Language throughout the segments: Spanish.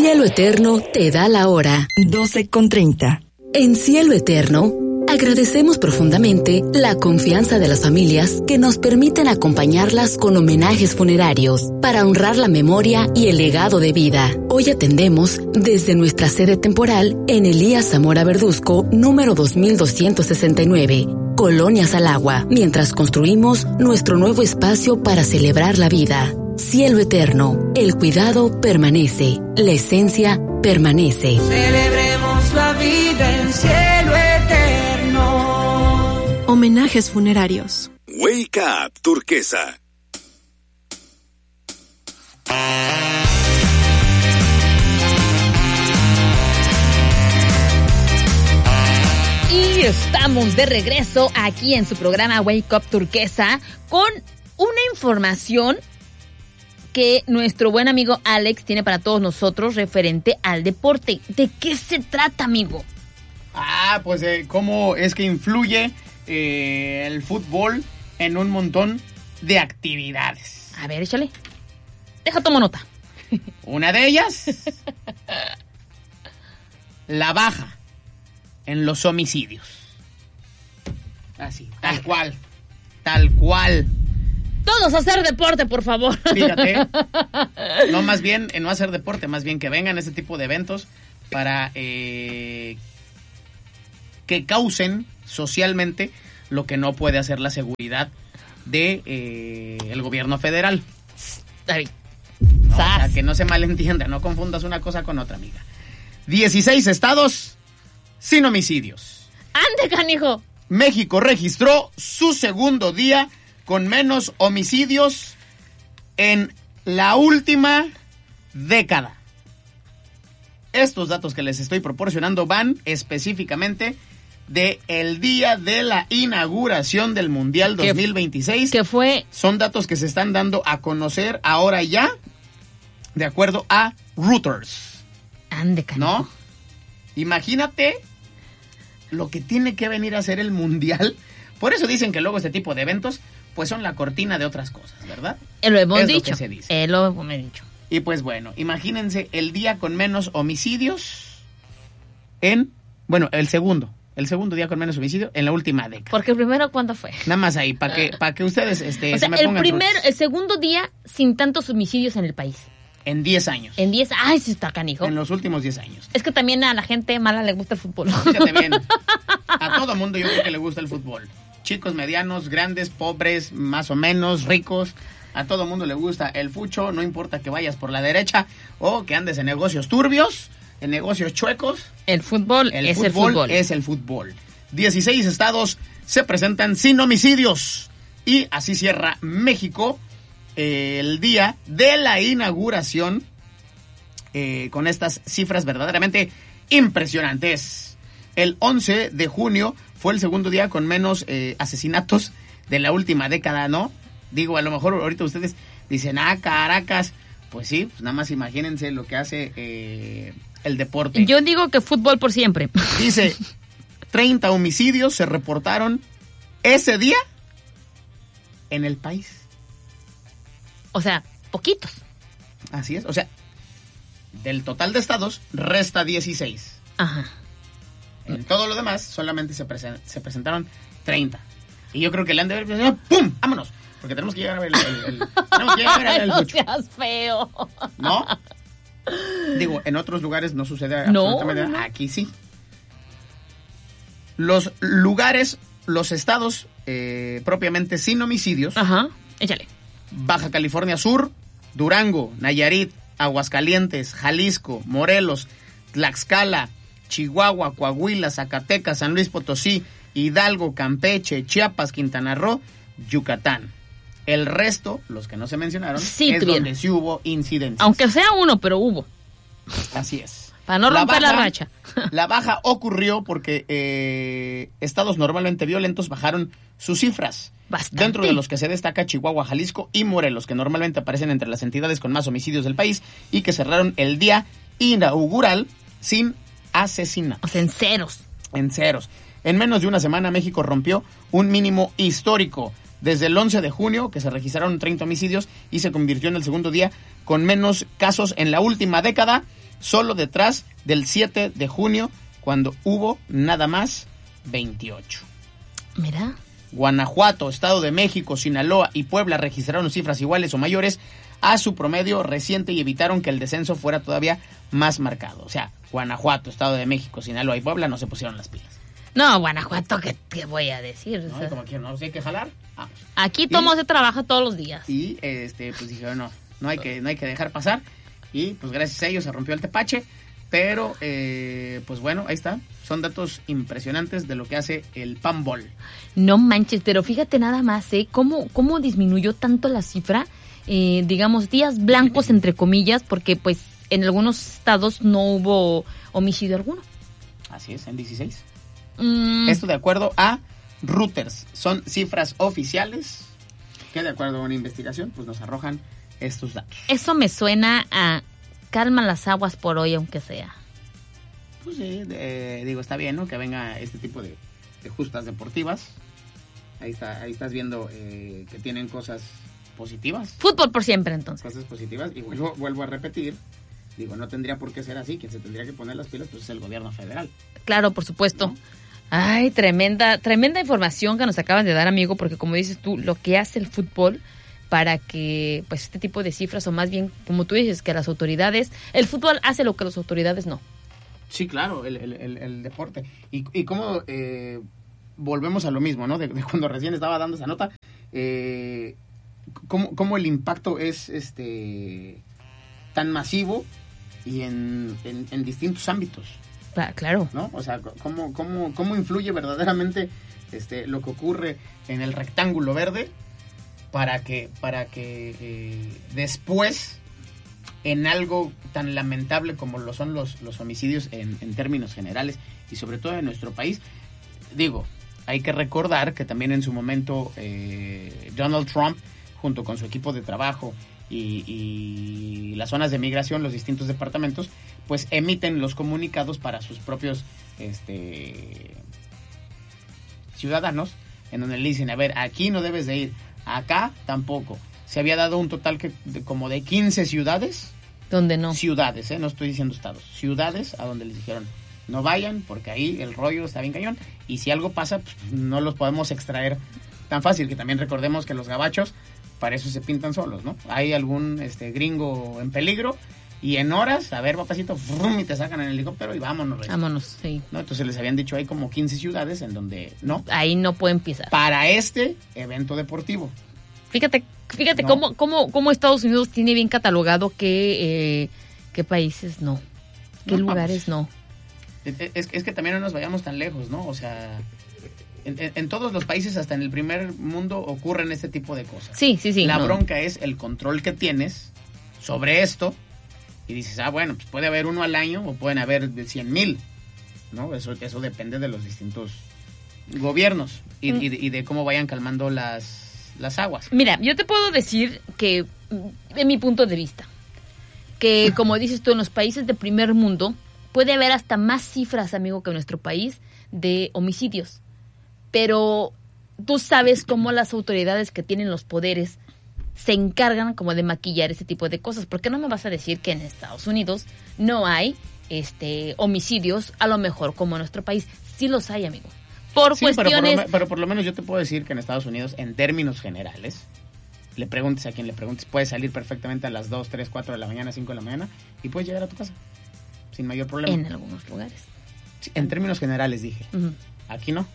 Cielo Eterno te da la hora. 12:30. En Cielo Eterno, agradecemos profundamente la confianza de las familias que nos permiten acompañarlas con homenajes funerarios para honrar la memoria y el legado de vida. Hoy atendemos desde nuestra sede temporal en Elías Zamora Verduzco, número 2269, Colonia Salagua, mientras construimos nuestro nuevo espacio para celebrar la vida. Cielo Eterno, el cuidado permanece, la esencia permanece. Celebremos la vida en Cielo Eterno. Homenajes funerarios. Wake Up Turquesa. Y estamos de regreso aquí en su programa Wake Up Turquesa con una información que nuestro buen amigo Alex tiene para todos nosotros referente al deporte. ¿De qué se trata, amigo? Pues cómo es que influye el fútbol en un montón de actividades. A ver, échale. Tomo nota. Una de ellas, la baja en los homicidios. Así, tal cual. Todos a hacer deporte, por favor. Fíjate, no más bien, no hacer deporte, más bien que vengan este tipo de eventos para que causen socialmente lo que no puede hacer la seguridad de el gobierno federal. Ay. No, o sea, que no se malentienda, no confundas una cosa con otra, amiga. 16 estados sin homicidios. ¡Ande, canijo! México registró su segundo día con menos homicidios en la última década. Estos datos que les estoy proporcionando van específicamente de el día de la inauguración del Mundial 2026. ¿Qué fue? Son datos que se están dando a conocer ahora ya, de acuerdo a Reuters. Ande, canijo. ¿No? Imagínate lo que tiene que venir a hacer el Mundial. Por eso dicen que luego este tipo de eventos pues son la cortina de otras cosas, ¿verdad? Lo hemos dicho. Lo que se dice. Lo hemos dicho. Y pues bueno, imagínense el día con menos homicidios el segundo día con menos homicidios en la última década. Porque el primero, ¿cuándo fue? Nada más ahí, para que ustedes o sea, se me pongan el segundo día sin tantos homicidios en el país. En 10 años. ¡Ay, sí está canijo! En los últimos 10 años. Es que también a la gente mala le gusta el fútbol. Fíjate bien, a todo mundo yo creo que le gusta el fútbol. Chicos, medianos, grandes, pobres, más o menos, ricos. A todo mundo le gusta el fucho, no importa que vayas por la derecha o que andes en negocios turbios, en negocios chuecos. El fútbol es el fútbol. Es el fútbol. 16 estados se presentan sin homicidios. Y así cierra México el día de la inauguración con estas cifras verdaderamente impresionantes. El 11 de junio fue el segundo día con menos asesinatos de la última década, ¿no? Digo, a lo mejor ahorita ustedes dicen, Caracas. Pues sí, pues nada más imagínense lo que hace el deporte. Yo digo que fútbol por siempre. Dice, 30 homicidios se reportaron ese día en el país. O sea, poquitos. Así es, o sea, del total de estados resta 16. Ajá. En todo lo demás solamente se presentaron 30. Y yo creo que le han de haber pensado, ¡pum! ¡Vámonos! Porque tenemos que llegar a ver tenemos que llegar a ver el No fucho. seas feo. ¿No? Digo, en otros lugares no sucede absolutamente nada. Aquí sí. Los lugares, los estados propiamente sin homicidios. Ajá, échale. Baja California Sur, Durango, Nayarit, Aguascalientes, Jalisco, Morelos, Tlaxcala, Chihuahua, Coahuila, Zacatecas, San Luis Potosí, Hidalgo, Campeche, Chiapas, Quintana Roo, Yucatán. El resto, los que no se mencionaron, sí, es donde sí hubo incidencias. Aunque sea uno, pero hubo. Así es. Para no romper la racha. La baja ocurrió porque estados normalmente violentos bajaron sus cifras. Bastante. Dentro de los que se destaca Chihuahua, Jalisco y Morelos, que normalmente aparecen entre las entidades con más homicidios del país y que cerraron el día inaugural sin asesinatos. O sea, en ceros. En ceros. En menos de una semana México rompió un mínimo histórico. Desde el 11 de junio, que se registraron 30 homicidios y se convirtió en el segundo día con menos casos en la última década. solo detrás del 7 de junio, cuando hubo nada más 28. Mira. Guanajuato, Estado de México, Sinaloa y Puebla registraron cifras iguales o mayores a su promedio reciente y evitaron que el descenso fuera todavía más marcado. O sea, Guanajuato, Estado de México, Sinaloa y Puebla no se pusieron las pilas. No, Guanajuato, ¿qué voy a decir? No, O sea, como quieran, ¿no? Si hay que jalar, vamos. aquí Tomo se trabaja todos los días. Y pues dijeron, no hay que dejar pasar. Y pues gracias a ellos se rompió el tepache. Pero, pues bueno, ahí está. Son datos impresionantes de lo que hace el Panball. No manches, pero fíjate nada más, ¿Cómo disminuyó tanto la cifra? Digamos, días blancos, entre comillas, porque pues en algunos estados no hubo homicidio alguno. Así es, en 16. Esto de acuerdo a Reuters. Son cifras oficiales que de acuerdo a una investigación pues nos arrojan estos datos. Eso me suena a calma las aguas por hoy, aunque sea. Pues sí, digo, está bien, ¿no? Que venga este tipo de justas deportivas. Ahí estás viendo que tienen cosas positivas. Fútbol por siempre, entonces. Cosas positivas. Y vuelvo a repetir, digo, no tendría por qué ser así. Quien se tendría que poner las pilas pues es el gobierno federal. Claro, por supuesto. ¿No? Ay, tremenda información que nos acaban de dar, amigo, porque como dices tú, lo que hace el fútbol para que pues este tipo de cifras, o más bien, como tú dices, que las autoridades, el fútbol hace lo que las autoridades no. Sí, claro, el deporte. Y cómo volvemos a lo mismo, ¿no? De cuando recién estaba dando esa nota, cómo el impacto es tan masivo y en distintos ámbitos. Claro. ¿No? O sea, cómo influye verdaderamente lo que ocurre en el rectángulo verde para que después en algo tan lamentable como lo son los homicidios en términos generales y sobre todo en nuestro país. Digo, hay que recordar que también en su momento Donald Trump, junto con su equipo de trabajo y las zonas de migración, los distintos departamentos, pues emiten los comunicados para sus propios ciudadanos, en donde le dicen, a ver, aquí no debes de ir, acá tampoco. Se había dado un total como de 15 ciudades. ¿Dónde no? Ciudades, no estoy diciendo estados. Ciudades a donde les dijeron, no vayan porque ahí el rollo está bien cañón. Y si algo pasa, pues no los podemos extraer tan fácil. Que también recordemos que los gabachos, para eso se pintan solos, ¿no? Hay algún gringo en peligro y en horas, a ver, papacito, ¡frum! Y te sacan en el helicóptero y vámonos. Rey. Vámonos, sí. ¿No? Entonces les habían dicho, hay como 15 ciudades en donde, ¿no? Ahí no pueden pisar. Para este evento deportivo. Fíjate No. cómo Estados Unidos tiene bien catalogado qué países no, qué lugares no. Es que también no nos vayamos tan lejos, ¿no? O sea, en todos los países, hasta en el primer mundo, ocurren este tipo de cosas. Sí. La no. bronca es el control que tienes sobre esto y dices, bueno, pues puede haber uno al año o pueden haber 100,000, ¿no? Eso depende de los distintos gobiernos y de cómo vayan calmando las aguas. Mira, yo te puedo decir que, en mi punto de vista, que como dices tú, en los países de primer mundo puede haber hasta más cifras, amigo, que en nuestro país de homicidios. Pero tú sabes cómo las autoridades que tienen los poderes se encargan como de maquillar ese tipo de cosas. ¿Por qué no me vas a decir que en Estados Unidos no hay homicidios, a lo mejor como en nuestro país? Sí los hay, amigo. Por sí, cuestiones... pero por lo menos yo te puedo decir que en Estados Unidos, en términos generales, le preguntes a quien le preguntes, puedes salir perfectamente a las 2, 3, 4 de la mañana, 5 de la mañana y puedes llegar a tu casa sin mayor problema. En algunos lugares. Sí, en términos generales dije. Uh-huh. Aquí no.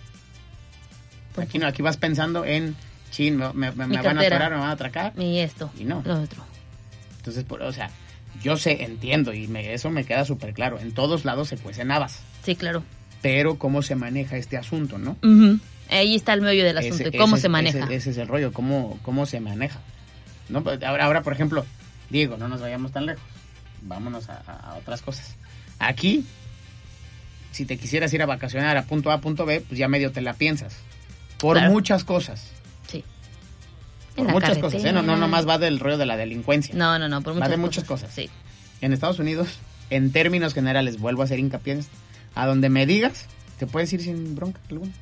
Aquí no, aquí vas pensando en, chin, me van a atorar, me van a atracar. Y esto, y no. lo otro. Entonces, o sea, yo entiendo y eso me queda súper claro. En todos lados se cuecen habas. Sí, claro. Pero cómo se maneja este asunto, ¿no? Uh-huh. Ahí está el meollo del asunto, cómo se maneja. Ese es el rollo, cómo se maneja. ¿No? Ahora, por ejemplo, Diego, no nos vayamos tan lejos. Vámonos a otras cosas. Aquí, si te quisieras ir a vacacionar a punto A, punto B, pues ya medio te la piensas. Por muchas cosas. Sí. Por muchas cosas, ¿eh? No nomás va del rollo de la delincuencia. No, por muchas cosas. Va de muchas cosas. Sí. En Estados Unidos, en términos generales, vuelvo a hacer hincapié en esto, a donde me digas, te puedes ir sin bronca alguna.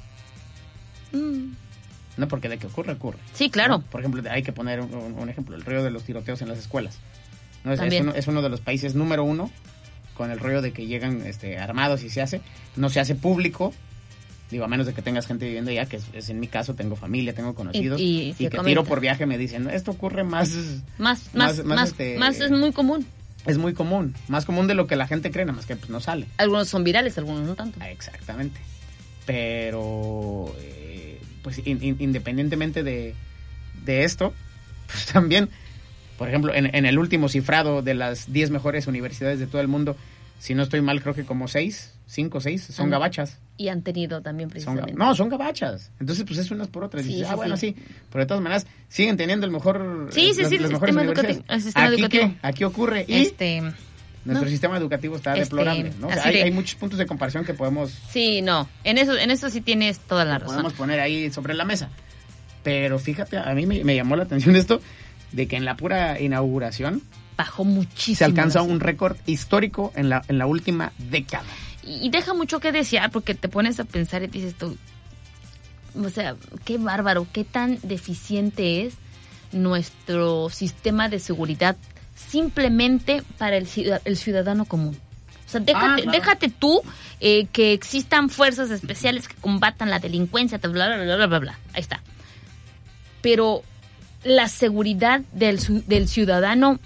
No, porque de que ocurre. Sí, claro. ¿No? Por ejemplo, hay que poner un ejemplo, el rollo de los tiroteos en las escuelas. ¿no? También. Es uno de los países número 1 con el rollo de que llegan armados y no se hace público. Digo, a menos de que tengas gente viviendo allá, que es en mi caso, tengo familia, tengo conocidos, y que tiro por viaje me dicen, esto ocurre más es muy común. Es muy común, más común de lo que la gente cree, nada más que pues no sale. Algunos son virales, algunos no tanto. Exactamente. Pero, pues independientemente de esto, pues también, por ejemplo, en el último cifrado de las 10 mejores universidades de todo el mundo, si no estoy mal, creo que como 5 o 6 son gabachas. Y han tenido también precisamente. Son gabachas. Entonces, pues es unas por otras. Sí, dices, sí, bueno, sí. Pero de todas maneras, siguen teniendo el mejor... las mejores universidades. el sistema ¿Aquí educativo. qué? Aquí ocurre. Y nuestro sistema educativo está deplorable, ¿no? O sea, hay muchos puntos de comparación que podemos... Sí, no. En eso sí tienes toda la razón. Podemos poner ahí sobre la mesa. Pero fíjate, a mí me llamó la atención esto, de que en la pura inauguración... Bajó muchísimo. Se alcanza un récord histórico en la última década. Y deja mucho que desear, porque te pones a pensar y dices tú, o sea, qué bárbaro, qué tan deficiente es nuestro sistema de seguridad simplemente para el ciudadano común. O sea, déjate tú que existan fuerzas especiales que combatan la delincuencia, bla, bla, bla, bla, bla, bla. Ahí está. Pero la seguridad del ciudadano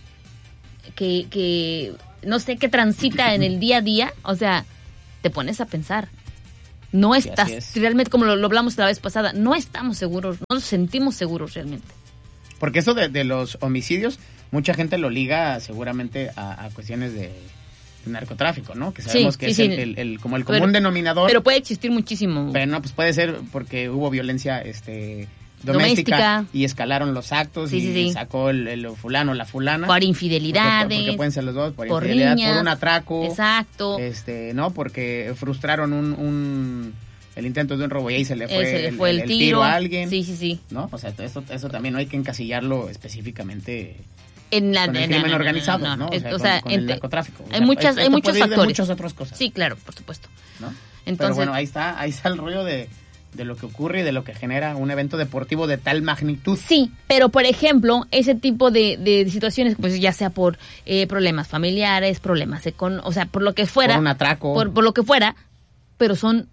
que no sé, que transita en el día a día, o sea, te pones a pensar. No estás, realmente, como lo hablamos la vez pasada, no estamos seguros, no nos sentimos seguros realmente. Porque eso de los homicidios, mucha gente lo liga seguramente a cuestiones de narcotráfico, ¿no? Que sabemos que es el como el común denominador. Pero puede existir muchísimo. Pero no, pues puede ser porque hubo violencia doméstica y escalaron los actos y sacó el fulano, la fulana. Por infidelidades. Porque pueden ser los dos, por infidelidad, riñas, por un atraco. Exacto. ¿No? Porque frustraron el intento de un robo y ahí se le fue el tiro a alguien. Sí. ¿No? O sea, eso también no hay que encasillarlo específicamente con el crimen organizado, ¿no? O sea, con el narcotráfico. Hay muchos factores. De muchas otras cosas. Sí, claro, por supuesto. ¿No? Entonces, pero bueno, ahí está el rollo de lo que ocurre y de lo que genera un evento deportivo de tal magnitud. Sí, pero por ejemplo, ese tipo de situaciones, pues ya sea por problemas familiares, problemas o sea, por lo que fuera. Por un atraco. Por lo que fuera, pero son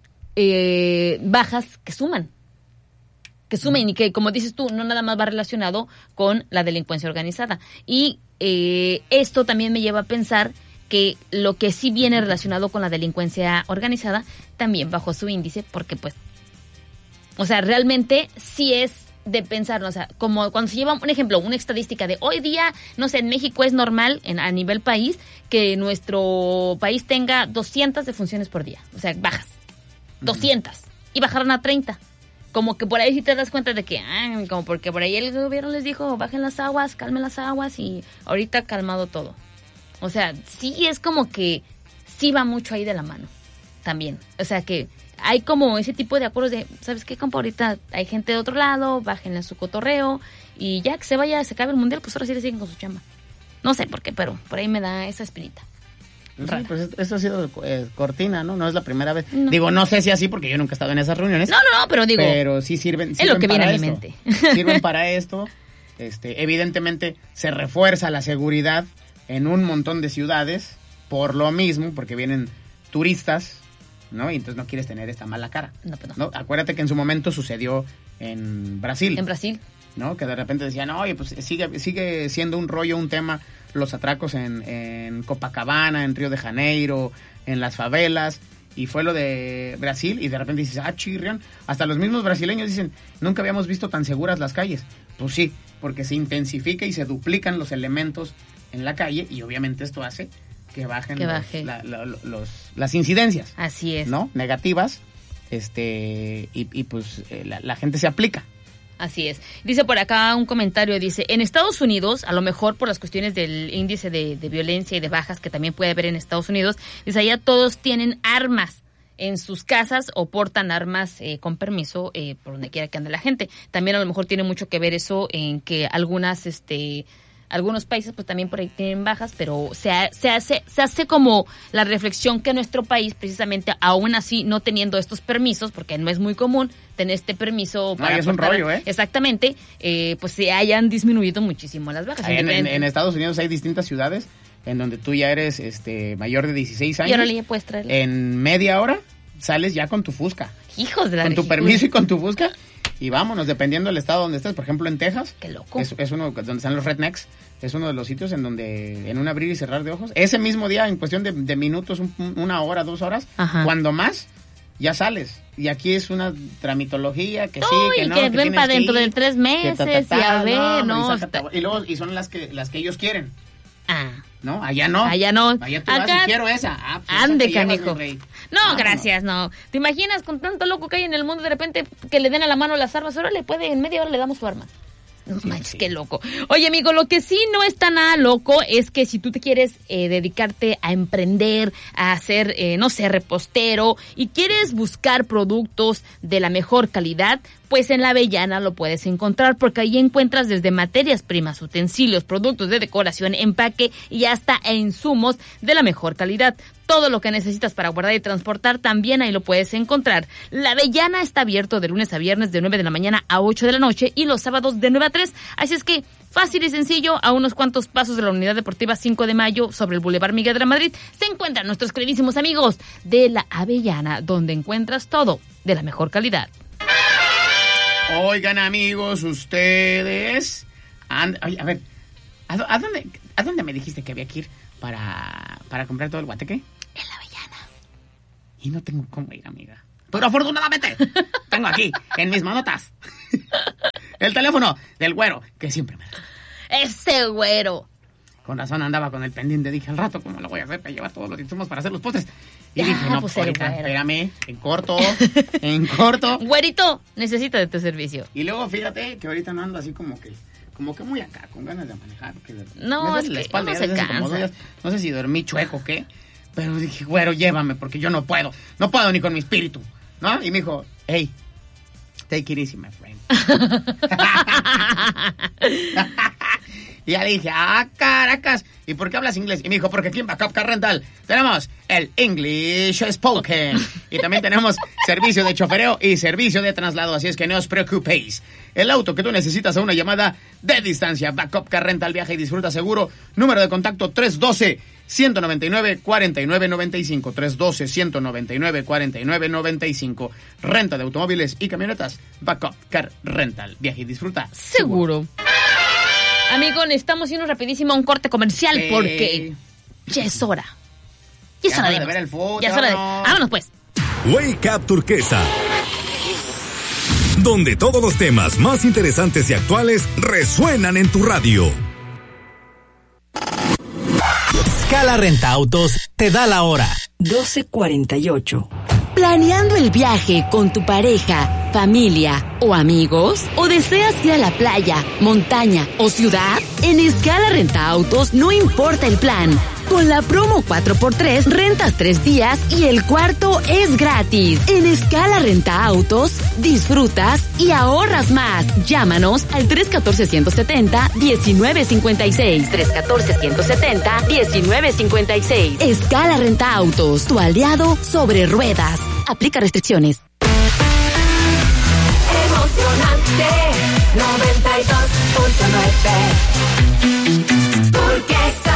bajas que suman. Y que, como dices tú, no nada más va relacionado con la delincuencia organizada. Y esto también me lleva a pensar que lo que sí viene relacionado con la delincuencia organizada también bajó su índice, porque pues, o sea, realmente sí es de pensar, o sea, como cuando se lleva, un ejemplo, una estadística de hoy día, no sé, en México es normal a nivel país que nuestro país tenga 200 defunciones por día, o sea, bajas, 200, y bajaron a 30. Como que por ahí sí te das cuenta de que, como porque por ahí el gobierno les dijo, bajen las aguas, calmen las aguas, y ahorita calmado todo. O sea, sí es como que sí va mucho ahí de la mano también. O sea que hay como ese tipo de acuerdos de, ¿sabes qué, compa? Ahorita hay gente de otro lado, bájenle a su cotorreo y ya que se acabe el mundial, pues ahora sí le siguen con su chamba. No sé por qué, pero por ahí me da esa espinita. Sí, pues esto ha sido cortina, ¿no? No es la primera vez. No. Digo, no sé si así porque yo nunca he estado en esas reuniones. No, pero digo. Pero sí sirven es lo que viene para a mi mente. Sirven para esto. Evidentemente se refuerza la seguridad en un montón de ciudades por lo mismo, porque vienen turistas, ¿no? Y entonces no quieres tener esta mala cara. No. Acuérdate que en su momento sucedió en Brasil. En Brasil. ¿No? Que de repente decían, oye, pues sigue siendo un rollo, un tema, los atracos en Copacabana, en Río de Janeiro, en las favelas, y fue lo de Brasil, y de repente dices, chirrión, hasta los mismos brasileños dicen, nunca habíamos visto tan seguras las calles. Pues sí, porque se intensifica y se duplican los elementos en la calle, y obviamente esto hace que bajen las incidencias. Así es. ¿No? Negativas, y pues la gente se aplica. Así es. Dice por acá un comentario, dice, en Estados Unidos, a lo mejor por las cuestiones del índice de violencia y de bajas que también puede haber en Estados Unidos, dice, allá todos tienen armas en sus casas o portan armas con permiso por donde quiera que ande la gente. También a lo mejor tiene mucho que ver eso en que algunas Algunos países pues también por ahí tienen bajas, pero se hace como la reflexión que nuestro país, precisamente, aún así no teniendo estos permisos, porque no es muy común tener este permiso para es un rollo, exactamente, pues se hayan disminuido muchísimo las bajas. En Estados Unidos hay distintas ciudades en donde tú ya eres mayor de 16 años. Y ahora ya puedes traerlo. En media hora sales ya con tu Fusca. Hijos de la Con tu permiso y con tu Fusca. Y vámonos, dependiendo del estado donde estés. Por ejemplo, en Texas. Qué loco. Es uno donde están los rednecks. Es uno de los sitios en donde, en un abrir y cerrar de ojos, ese mismo día, en cuestión de minutos, 1 hora, 2 horas, ajá, cuando más, ya sales. Y aquí es una tramitología que sí, que no, que ven para dentro de 3 meses, y a ver, y luego, y son las que ellos quieren. Ah. No, allá no. Allá no. Allá tú vas y quiero esa. Pues ande, esa canijo. No, gracias, no. ¿Te imaginas con tanto loco que hay en el mundo de repente que le den a la mano las armas? Ahora en media hora le damos su arma. No manches, qué loco. Oye, amigo, lo que sí no está nada loco es que si tú te quieres dedicarte a emprender, a ser, no sé, repostero, y quieres buscar productos de la mejor calidad, pues en La Avellana lo puedes encontrar, porque ahí encuentras desde materias primas, utensilios, productos de decoración, empaque y hasta insumos de la mejor calidad. Todo lo que necesitas para guardar y transportar también ahí lo puedes encontrar. La Avellana está abierto de lunes a viernes de 9 de la mañana a 8 de la noche y los sábados de 9 a 3. Así es que fácil y sencillo, a unos cuantos pasos de la Unidad Deportiva 5 de Mayo sobre el Boulevard Miguel de la Madrid, se encuentran nuestros queridísimos amigos de La Avellana, donde encuentras todo de la mejor calidad. Oigan, amigos, ustedes... a ver, ¿a dónde me dijiste que había que ir para comprar todo el guateque? En La Avellana. Y no tengo cómo ir, amiga. Pero afortunadamente, tengo aquí, en mis manotas, el teléfono del güero, que siempre me da. ¡Ese güero! Con razón andaba con el pendiente. Dije, al rato, ¿cómo lo voy a hacer para llevar todos los insumos para hacer los postres? Y dije, no, pues ahorita, espérame, en corto. Güerito, necesita de tu servicio. Y luego, fíjate que ahorita no ando así como que muy acá, con ganas de manejar. No, es que la espalda no se cansa. No sé si dormí chueco o qué, pero dije, güero, llévame, porque yo no puedo ni con mi espíritu, ¿no? Y me dijo, hey, take it easy, my friend. Y ya le dije, caracas, ¿y por qué hablas inglés? Y me dijo, porque aquí en Backup Car Rental tenemos el English Spoken. Y también tenemos servicio de chofereo y servicio de traslado, así es que no os preocupéis. El auto que tú necesitas a una llamada de distancia. Backup Car Rental, viaja y disfruta seguro. Número de contacto 312-199-4995. 312-199-4995. Renta de automóviles y camionetas. Backup Car Rental, viaja y disfruta seguro. Amigo, necesitamos irnos rapidísimo a un corte comercial porque ya es hora. Ya es hora de ver el fútbol. Ya es hora de... Vámonos pues. Wake Up Turquesa, donde todos los temas más interesantes y actuales resuenan en tu radio. Scala Renta Autos te da la hora. 12:48. ¿Planeando el viaje con tu pareja, familia o amigos? ¿O deseas ir a la playa, montaña o ciudad? En Scala Renta Autos no importa el plan. Con la promo 4x3 rentas 3 días y el cuarto es gratis. En Scala Renta Autos disfrutas y ahorras más. Llámanos al 314-170-1956. 314-170-1956. Scala Renta Autos, tu aliado sobre ruedas. Aplica restricciones. Emocionante 92.9 Turquesa.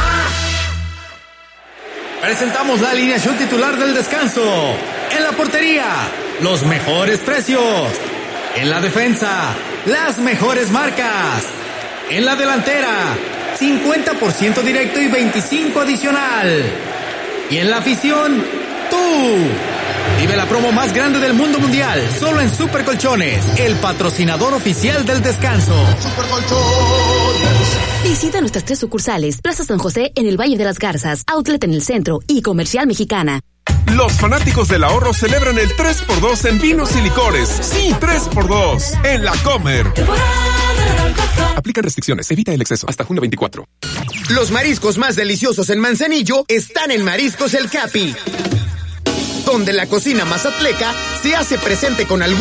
Presentamos la alineación titular del descanso. En la portería, los mejores precios. En la defensa, las mejores marcas. En la delantera, 50% directo y 25% adicional. Y en la afición, tú. Vive la promo más grande del mundo mundial, solo en Super Colchones, el patrocinador oficial del descanso. Super Colchones. Visita nuestras 3 sucursales: Plaza San José en el Valle de las Garzas, Outlet en el centro y Comercial Mexicana. Los fanáticos del ahorro celebran el 3x2 en vinos y licores. Sí, 3x2 en La Comer. Aplican restricciones, evita el exceso. Hasta junio 24. Los mariscos más deliciosos en Manzanillo están en Mariscos El Capi, donde la cocina mazatleca se hace presente con algún